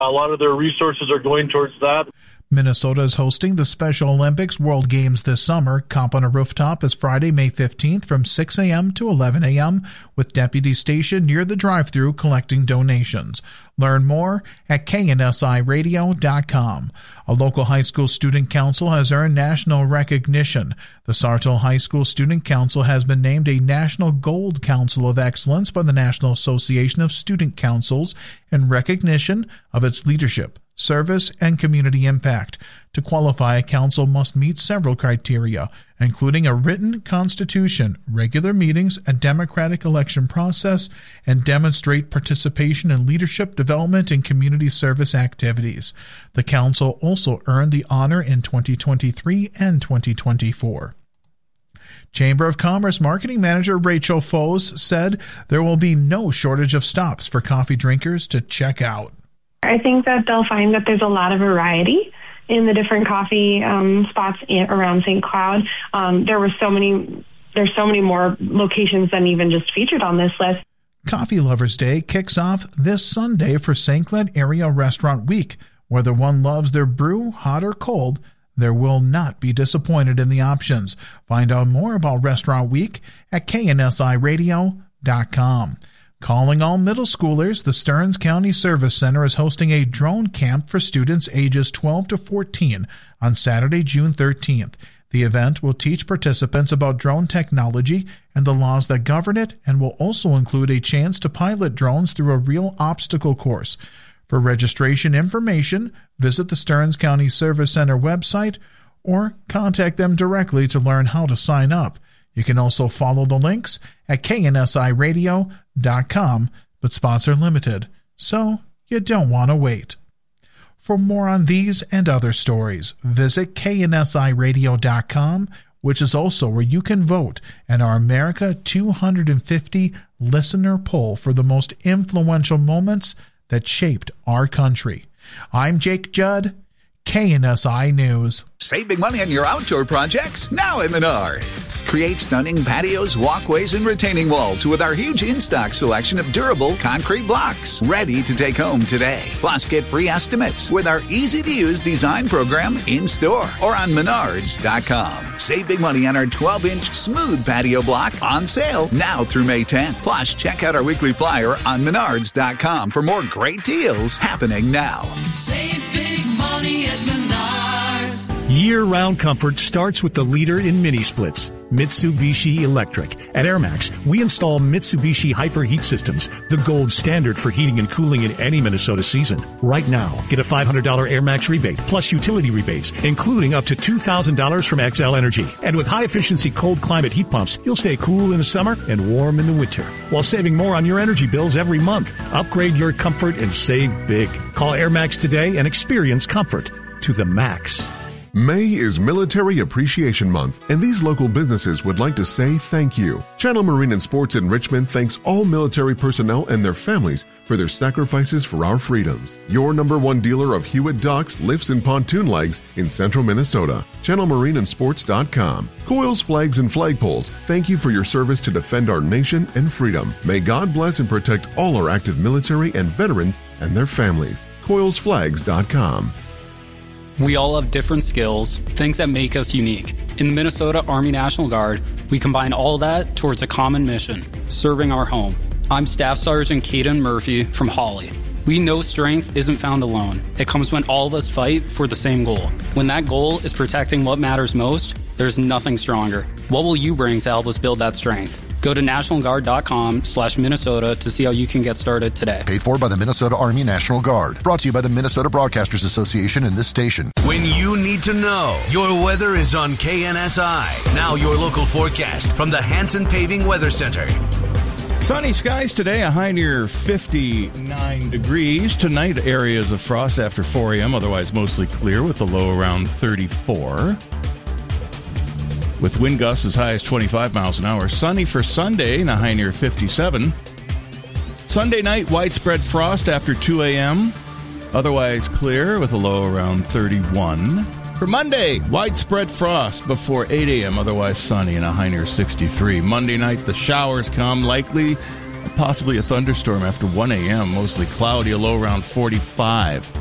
A lot of their resources are going towards that. Minnesota is hosting the Special Olympics World Games this summer. Camp on a Rooftop is Friday, May 15th from 6 a.m. to 11 a.m. with deputies stationed near the drive-thru collecting donations. Learn more at KNSIRadio.com. A local high school student council has earned national recognition. The Sartell High School Student Council has been named a National Gold Council of Excellence by the National Association of Student Councils in recognition of its leadership, service, and community impact. To qualify, a council must meet several criteria, including a written constitution, regular meetings, a democratic election process, and demonstrate participation in leadership development and community service activities. The council also earned the honor in 2023 and 2024. Chamber of Commerce Marketing Manager Rachel Foes said there will be no shortage of stops for coffee drinkers to check out. I think that they'll find that there's a lot of variety in the different coffee spots around St. Cloud. There's so many more locations than even just featured on this list. Coffee Lovers Day kicks off this Sunday for St. Cloud Area Restaurant Week. Whether one loves their brew, hot or cold, there will not be disappointed in the options. Find out more about Restaurant Week at KNSIRadio.com. Calling all middle schoolers, the Stearns County Service Center is hosting a drone camp for students ages 12 to 14 on Saturday, June 13th. The event will teach participants about drone technology and the laws that govern it, and will also include a chance to pilot drones through a real obstacle course. For registration information, visit the Stearns County Service Center website or contact them directly to learn how to sign up. You can also follow the links at KNSIRadio.com, but spots are limited, so you don't want to wait. For more on these and other stories, visit KNSIRadio.com, which is also where you can vote in our America 250 listener poll for the most influential moments that shaped our country. I'm Jake Judd, KNSI News. Save big money on your outdoor projects now at Menards. Create stunning patios, walkways, and retaining walls with our huge in-stock selection of durable concrete blocks ready to take home today. Plus, get free estimates with our easy-to-use design program in-store or on Menards.com. Save big money on our 12-inch smooth patio block on sale now through May 10th. Plus, check out our weekly flyer on Menards.com for more great deals happening now. Save big money at Menards. Year-round comfort starts with the leader in mini-splits, Mitsubishi Electric. At AirMax, we install Mitsubishi Hyper Heat Systems, the gold standard for heating and cooling in any Minnesota season. Right now, get a $500 AirMax rebate, plus utility rebates, including up to $2,000 from XL Energy. And with high-efficiency cold climate heat pumps, you'll stay cool in the summer and warm in the winter, while saving more on your energy bills every month. Upgrade your comfort and save big. Call AirMax today and experience comfort to the max. May is Military Appreciation Month, and these local businesses would like to say thank you. Channel Marine and Sports in Richmond thanks all military personnel and their families for their sacrifices for our freedoms. Your #1 dealer of Hewitt docks, lifts, and pontoon legs in central Minnesota. ChannelMarineandSports.com. Coils, flags, and flagpoles, thank you for your service to defend our nation and freedom. May God bless and protect all our active military and veterans and their families. CoilsFlags.com. We all have different skills, things that make us unique. In the Minnesota Army National Guard, we combine all that towards a common mission, serving our home. I'm Staff Sergeant Caden Murphy from Hawley. We know strength isn't found alone. It comes when all of us fight for the same goal. When that goal is protecting what matters most, there's nothing stronger. What will you bring to help us build that strength? Go to nationalguard.com/Minnesota to see how you can get started today. Paid for by the Minnesota Army National Guard. Brought to you by the Minnesota Broadcasters Association and this station. When you need to know, your weather is on KNSI. Now your local forecast from the Hanson Paving Weather Center. Sunny skies today, a high near 59 degrees. Tonight, areas of frost after 4 a.m., otherwise mostly clear with a low around 34. With wind gusts as high as 25 miles an hour. Sunny for Sunday, and a high near 57. Sunday night, widespread frost after 2 a.m., otherwise clear with a low around 31. For Monday, widespread frost before 8 a.m., otherwise sunny, and a high near 63. Monday night, the showers come, likely Possibly a thunderstorm after 1 a.m. Mostly cloudy, a low around 45.